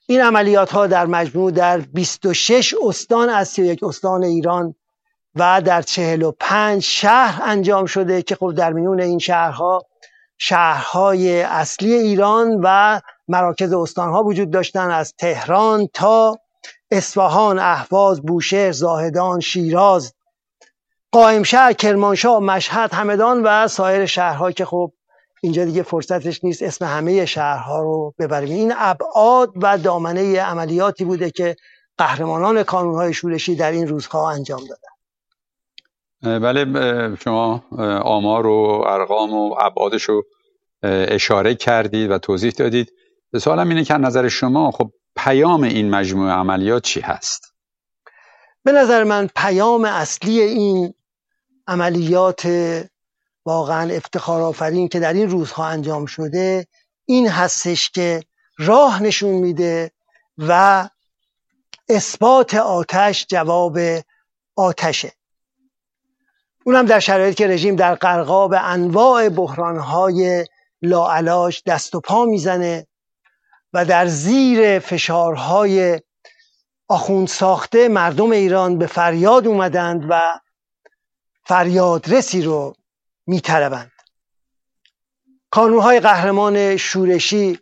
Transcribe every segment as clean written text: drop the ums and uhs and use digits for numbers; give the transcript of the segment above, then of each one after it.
این عملیات ها در مجموع در 26 استان از 31 استان ایران و در 45 شهر انجام شده که خب در میون این شهرهای اصلی ایران و مراکز استانها وجود داشتن، از تهران تا اصفهان، اهواز، بوشهر، زاهدان، شیراز، قائمشهر، کرمانشاه، مشهد، همدان و سایر شهرها که خب اینجا دیگه فرصتش نیست اسم همه شهرها رو ببریم. این ابعاد و دامنه عملیاتی بوده که قهرمانان کانونهای شورشی در این روزها انجام دادن. بله، شما آمار و ارقام و ابعادش رو اشاره کردید و توضیح دادید. سوالم اینه که نظر شما خب پیام این مجموعه عملیات چی هست؟ به نظر من پیام اصلی این عملیات واقعا افتخارآفرین که در این روزها انجام شده این هستش که راه نشون میده و اثبات آتش جواب آتشه، اونم در شرایطی که رژیم در غرقاب انواع بحرانهای لاعلاج دست و پا میزنه و در زیر فشارهای آخوند ساخته مردم ایران به فریاد اومدند و فریادرسی رو میطلبند. کانونهای قهرمان شورشی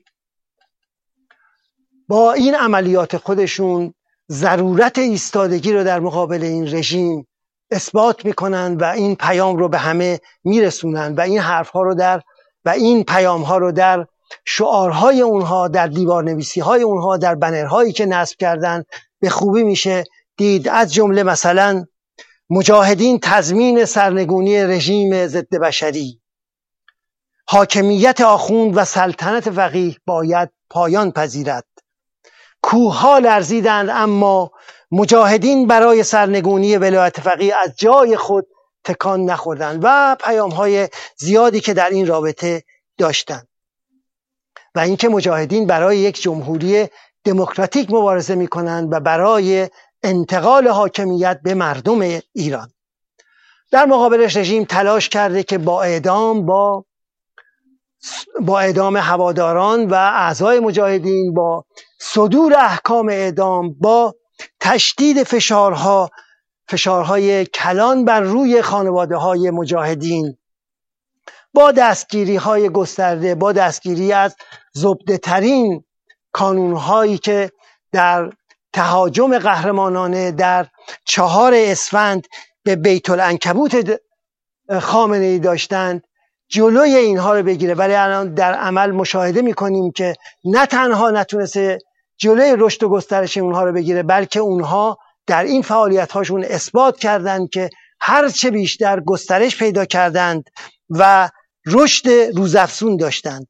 با این عملیات خودشون ضرورت ایستادگی رو در مقابل این رژیم اثبات میکنن و این پیام رو به همه میرسونن و این حرفها رو و این پیامها رو در شعارهای اونها، در دیوارنویسیهای اونها، در بنرهایی که نصب کردن به خوبی میشه دید. از جمله مثلا مجاهدین تضمین سرنگونی رژیم ضد بشری، حاکمیت آخوند و سلطنت فقیه باید پایان پذیرد، کوهها لرزیدند اما مجاهدین برای سرنگونی ولایت فقیه از جای خود تکان نخوردند و پیام‌های زیادی که در این رابطه داشتند و اینکه مجاهدین برای یک جمهوری دموکراتیک مبارزه می‌کنند و برای انتقال حاکمیت به مردم ایران. در مقابلش رژیم تلاش کرده که با اعدام هواداران و اعضای مجاهدین، با صدور احکام اعدام، با تشدید فشارهای کلان بر روی خانواده های مجاهدین، با دستگیری های گسترده، با دستگیری از زبده ترین کانونهایی که در تهاجم قهرمانانه در 4 اسفند به بیت العنکبوت خامنه‌ای داشتند جلوی اینها رو بگیره، ولی الان در عمل مشاهده میکنیم که نه تنها نتونسته جلوی رشد و گسترش اونها رو بگیره، بلکه اونها در این فعالیت هاشون اثبات کردند که هرچه بیشتر گسترش پیدا کردند و رشد روزافزون داشتند.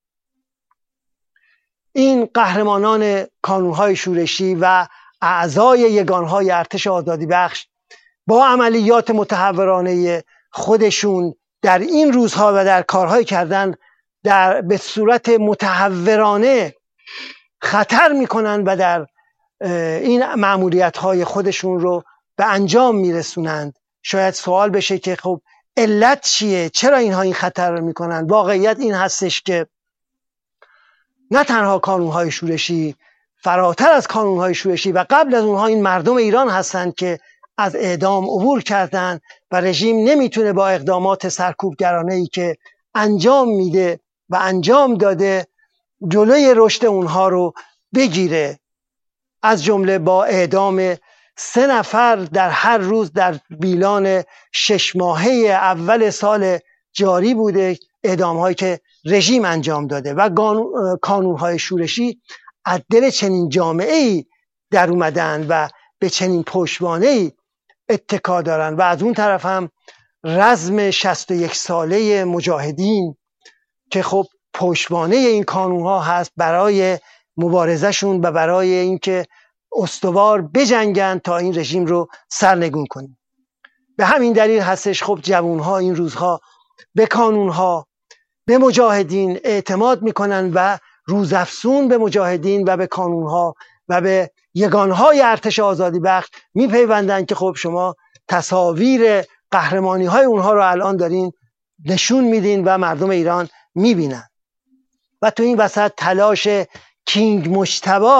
این قهرمانان کانونهای شورشی و اعضای یگانهای ارتش آزادی بخش با عملیات متهورانه خودشون در این روزها و در کارهای کردن به صورت متهورانه خطر میکنن و در این مأموریت‌های خودشون رو به انجام میرسونند. شاید سوال بشه که خب علت چیه؟ چرا اینها این خطر رو میکنن؟ واقعیت این هستش که نه تنها کانونهای شورشی، فراتر از کانونهای شورشی و قبل از اونها این مردم ایران هستند که از اعدام عبور کردند و رژیم نمیتونه با اقدامات سرکوبگرانه‌ای که انجام میده و انجام داده جلوی رشد اونها رو بگیره، از جمله با اعدام 3 نفر در هر روز در بیلان 6 ماهه اول سال جاری بوده، اعدام‌هایی که رژیم انجام داده و کانون‌های شورشی از دل چنین جامعه‌ای در اومدن و به چنین پشتوانه‌ای اتکا دارن و از اون طرف هم رزم 61 ساله مجاهدین که خب پشتوانه این کانون‌ها هست برای مبارزهشون و برای اینکه استوار بجنگن تا این رژیم رو سرنگون کنن. به همین دلیل هستش خب جوانها این روزها به کانونها، به مجاهدین اعتماد میکنن و روزافزون به مجاهدین و به کانونها و به یگانهای ارتش آزادی بخش میپیوندن که خب شما تصاویر قهرمانی های اونها رو الان دارین نشون میدین و مردم ایران میبینن. و تو این وسط تلاش کینگ مجتبی